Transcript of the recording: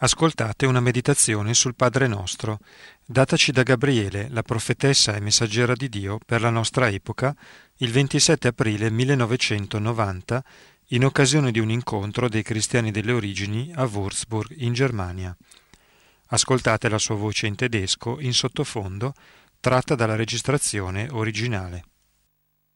Ascoltate una meditazione sul Padre Nostro, dataci da Gabriele, la profetessa e messaggera di Dio per la nostra epoca, il 27 aprile 1990, in occasione di un incontro dei cristiani delle origini a Würzburg, in Germania. Ascoltate la sua voce in tedesco in sottofondo, tratta dalla registrazione originale.